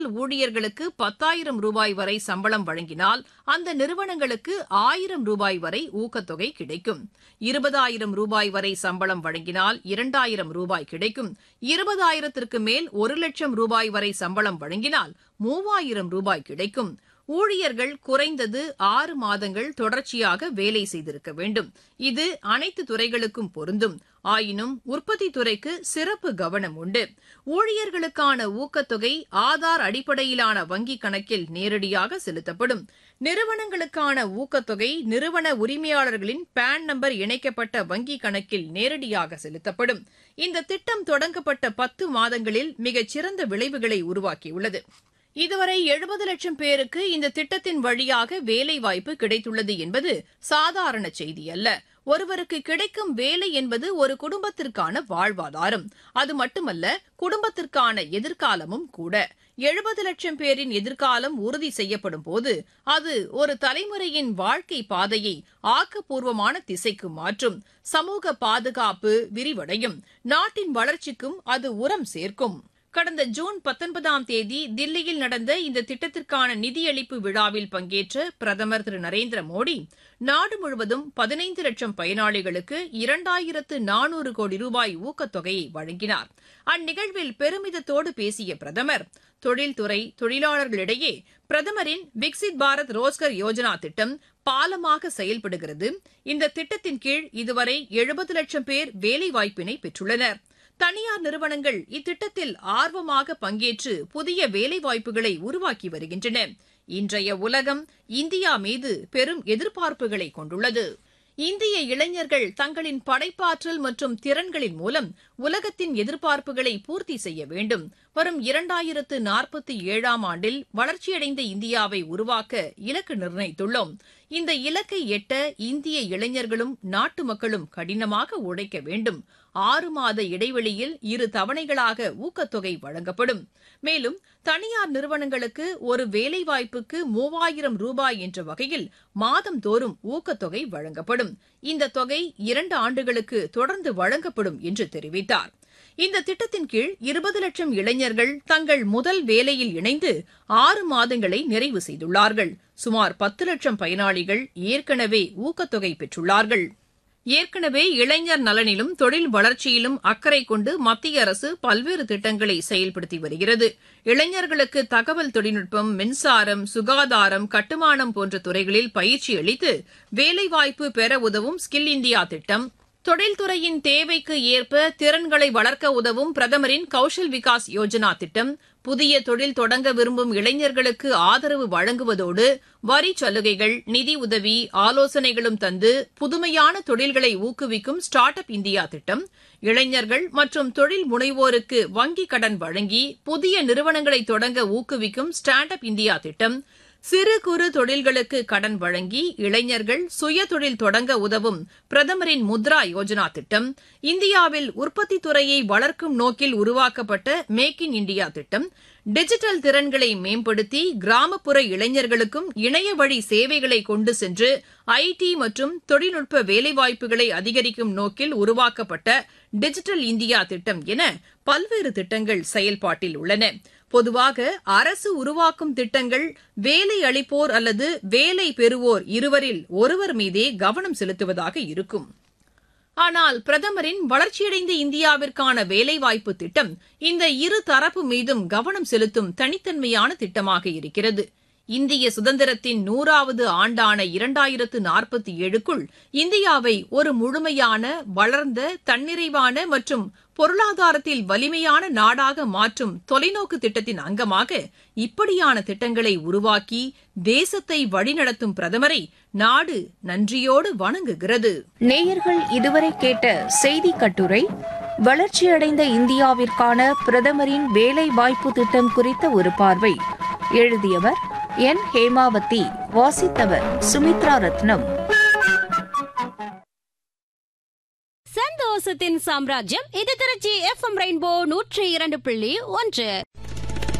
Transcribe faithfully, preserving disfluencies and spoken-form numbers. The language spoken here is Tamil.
ஊழியர்களுக்கு பத்தாயிரம் ரூபாய் வரை சம்பளம் வழங்கினால் அந்த நிறுவனங்களுக்கு ஆயிரம் ரூபாய் வரை ஊக்கத்தொகை கிடைக்கும். இருபதாயிரம் ரூபாய் வரை சம்பளம் வழங்கினால் இரண்டாயிரம் ரூபாய் கிடைக்கும். இருபதாயிரத்திற்கு மேல் ஒரு லட்சம் ரூபாய் வரை சம்பளம் வழங்கினால் மூவாயிரம் ரூபாய் கிடைக்கும். ஊழியர்கள் குறைந்தது ஆறு மாதங்கள் தொடர்ச்சியாக வேலை செய்திருக்க வேண்டும். இது அனைத்து துறைகளுக்கும் பொருந்தும். ஆயினும் உற்பத்தி துறைக்கு சிறப்பு கவனம் உண்டு. ஊழியர்களுக்கான ஊக்கத்தொகை ஆதார் அடிப்படையிலான வங்கிக் கணக்கில் நேரடியாக செலுத்தப்படும். நிறுவனங்களுக்கான ஊக்கத்தொகை நிறுவன உரிமையாளர்களின் பான் நம்பர் இணைக்கப்பட்ட வங்கிக் கணக்கில் நேரடியாக செலுத்தப்படும். இந்த திட்டம் தொடங்கப்பட்ட பத்து மாதங்களில் மிகச்சிறந்த விளைவுகளை உருவாக்கியுள்ளது. இதுவரை எழுபது லட்சம் பேருக்கு இந்த திட்டத்தின் வழியாக வேலைவாய்ப்பு கிடைத்துள்ளது என்பது சாதாரண செய்தி அல்ல. ஒருவருக்கு கிடைக்கும் வேலை என்பது ஒரு குடும்பத்திற்கான வாழ்வாதாரம். அது மட்டுமல்ல, குடும்பத்திற்கான எதிர்காலமும் கூட. எழுபது லட்சம் பேரின் எதிர்காலம் உறுதி செய்யப்படும் போது அது ஒரு தலைமுறையின் வாழ்க்கை பாதையை ஆக்கப்பூர்வமான திசைக்கு மாற்றும். சமூக பாதுகாப்பு விரிவடையும். நாட்டின் வளர்ச்சிக்கும் அது உரம் சேர்க்கும். கடந்த ஜூன் பத்தொன்பதாம் தேதி தில்லியில் நடந்த இந்த திட்டத்திற்கான நிதியளிப்பு விழாவில் பங்கேற்ற பிரதமர் திரு நரேந்திர மோடி நாடு முழுவதும் பதினைந்து லட்சம் பயனாளிகளுக்கு இரண்டாயிரத்து நானூறு கோடி ரூபாய் ஊக்கத்தொகையை வழங்கினார். அந்நிகழ்வில் பெருமிதத்தோடு பேசிய பிரதமர், தொழில்துறை தொழிலாளர்களிடையே பிரதமரின் விக்சித் பாரத் ரோஸ்கர் யோஜனா திட்டம் பாலமாக செயல்படுகிறது. இந்த திட்டத்தின் கீழ் இதுவரை எழுபது லட்சம் பேர் வேலைவாய்ப்பினை பெற்றுள்ளனர். தனியார் நிறுவனங்கள் இத்திட்டத்தில் ஆர்வமாக பங்கேற்று புதிய வேலைவாய்ப்புகளை உருவாக்கி வருகின்றன. இன்றைய உலகம் இந்தியா மீது பெரும் எதிர்பார்ப்புகளை கொண்டுள்ளது. இந்திய இளைஞர்கள் தங்களின் படைப்பாற்றல் மற்றும் திறன்களின் மூலம் உலகத்தின் எதிர்பார்ப்புகளை பூர்த்தி செய்ய வேண்டும். வரும் இரண்டாயிரத்து நாற்பத்தி ஏழாம் ஆண்டில் வளர்ச்சியடைந்த இந்தியாவை உருவாக்க இலக்கு நிர்ணயித்துள்ளோம். இந்த இலக்கை எட்ட இந்திய இளைஞர்களும் நாட்டு மக்களும் கடினமாக உழைக்க வேண்டும். ஆறு மாத இடைவெளியில் இரு தவணைகளாக ஊக்கத்தொகை வழங்கப்படும். மேலும் தனியார் நிறுவனங்களுக்கு ஒரு வேலைவாய்ப்புக்கு மூவாயிரம் ரூபாய் என்ற வகையில் மாதந்தோறும் ஊக்கத்தொகை வழங்கப்படும். இந்த தொகை இரண்டு ஆண்டுகளுக்கு தொடர்ந்து வழங்கப்படும் என்று தெரிவித்தார். இந்த திட்டத்தின் கீழ் இருபது லட்சம் இளைஞர்கள் தங்கள் முதல் வேலையில் இணைந்து ஆறு மாதங்களை நிறைவு செய்துள்ளார்கள். சுமார் பத்து லட்சம் பயனாளிகள் ஏற்கனவே ஊக்கத்தொகை பெற்றுள்ளார்கள். ஏற்கனவே இளைஞர் நலனிலும் தொழில் வளர்ச்சியிலும் அக்கறை கொண்டு மத்திய அரசு பல்வேறு திட்டங்களை செயல்படுத்தி வருகிறது. இளைஞர்களுக்கு தகவல் தொழில்நுட்பம், மின்சாரம், சுகாதாரம், கட்டுமானம் போன்ற துறைகளில் பயிற்சி அளித்து வேலைவாய்ப்பு பெற உதவும் ஸ்கில் இந்தியா திட்டம், தொழில்துறையின் தேவைக்கு ஏற்ப திறன்களை வளர்க்க உதவும் பிரதமரின் கௌஷல் விகாஸ் யோஜனா திட்டம், புதிய தொழில் தொடங்க விரும்பும் இளைஞர்களுக்கு ஆதரவு வழங்குவதோடு வரி சலுகைகள், நிதி உதவி, ஆலோசனைகளும் தந்து புதுமையான தொழில்களை ஊக்குவிக்கும் ஸ்டார்ட் அப் இந்தியா திட்டம், இளைஞர்கள் மற்றும் தொழில் முனைவோருக்கு வங்கிக் கடன் வழங்கி புதிய நிறுவனங்களை தொடங்க ஊக்குவிக்கும் ஸ்டாண்ட் அப் இந்தியா திட்டம், சிறு குறு தொழில்களுக்கு கடன் வழங்கி இளைஞர்கள் சுய தொழில் தொடங்க உதவும் பிரதமரின் முத்ரா யோஜனா திட்டம், இந்தியாவில் உற்பத்தி துறையை வளர்க்கும் நோக்கில் உருவாக்கப்பட்ட மேக் இன் இண்டியா திட்டம், டிஜிட்டல் திறன்களை மேம்படுத்தி கிராமப்புற இளைஞர்களுக்கும் இணைய வழி சேவைகளை கொண்டு சென்று ஐடி மற்றும் தொழில்நுட்ப வேலைவாய்ப்புகளை அதிகரிக்கும் நோக்கில் உருவாக்கப்பட்ட டிஜிட்டல் இந்தியா திட்டம் என பல்வேறு திட்டங்கள் செயல்பாட்டில் உள்ளன. பொதுவாக அரசு உருவாக்கும் திட்டங்கள் வேலை அளிப்போர் அல்லது வேலை பெறுவோர் இருவரில் ஒருவர் மீதே கவனம் செலுத்துவதாக இருக்கும். ஆனால் பிரதமரின் வளர்ச்சியடைந்த இந்தியாவிற்கான வேலைவாய்ப்பு திட்டம் இந்த இரு தரப்பு மீதும் கவனம் செலுத்தும் தனித்தன்மையான திட்டமாக இருக்கிறது. இந்திய சுதந்திரத்தின் நூறாவது ஆண்டான இரண்டாயிரத்து நாற்பத்தி ஏழுக்குள் இந்தியாவை ஒரு முழுமையான, வளர்ந்த, தன்னிறைவான மற்றும் பொருளாதாரத்தில் வலிமையான நாடாக மாற்றும் தொலைநோக்கு திட்டத்தின் அங்கமாக இப்படியான திட்டங்களை உருவாக்கி தேசத்தை வழிநடத்தும் பிரதமரை நாடு நன்றியோடு வணங்குகிறது. நேயர்கள் இதுவரை கேட்ட செய்தி கட்டுரை வளர்ச்சியடைந்த இந்தியாவிற்கான பிரதமரின் வேலை வாய்ப்பு திட்டம் குறித்த ஒரு பார்வை. எழுதியவர் என் ஹேமாவதி, வாசித்தவர் சுமித்ரா ரத்னம். சந்தோஷத்தின் சாம்ராஜ்யம் இது திருச்சி எஃப் எம் ரெயின்போ நூற்றி இரண்டு புள்ளி ஒன்று.